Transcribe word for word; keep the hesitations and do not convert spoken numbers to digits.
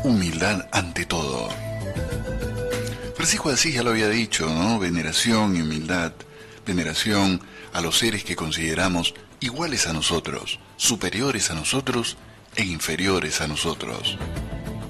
humildad ante todo. Francisco de Asís ya lo había dicho, ¿no? Veneración y humildad. Veneración a los seres que consideramos iguales a nosotros, superiores a nosotros e inferiores a nosotros.